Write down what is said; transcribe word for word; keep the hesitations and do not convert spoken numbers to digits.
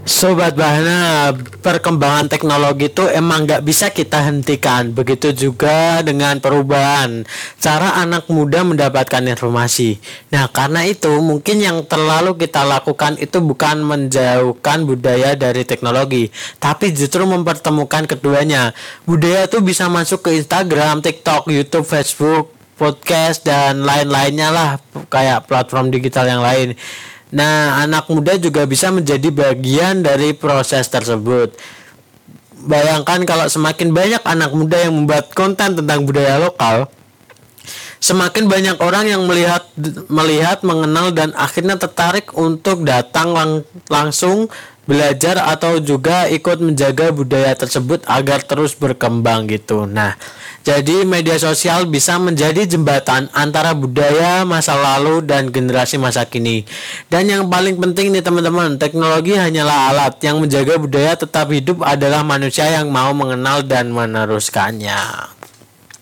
Sobat Bahana, perkembangan teknologi itu emang nggak bisa kita hentikan. Begitu juga dengan perubahan cara anak muda mendapatkan informasi. Nah, karena itu mungkin yang terlalu kita lakukan itu bukan menjauhkan budaya dari teknologi, tapi justru mempertemukan keduanya. Budaya tuh bisa masuk ke Instagram, TikTok, YouTube, Facebook, podcast, dan lain-lainnya lah, kayak platform digital yang lain. Nah, anak muda juga bisa menjadi bagian dari proses tersebut. Bayangkan kalau semakin banyak anak muda yang membuat konten tentang budaya lokal, semakin banyak orang yang melihat melihat, mengenal dan akhirnya tertarik untuk datang lang- langsung belajar atau juga ikut menjaga budaya tersebut agar terus berkembang gitu. Nah, jadi media sosial bisa menjadi jembatan antara budaya masa lalu dan generasi masa kini. Dan yang paling penting nih teman-teman, teknologi hanyalah alat, yang menjaga budaya tetap hidup adalah manusia yang mau mengenal dan meneruskannya.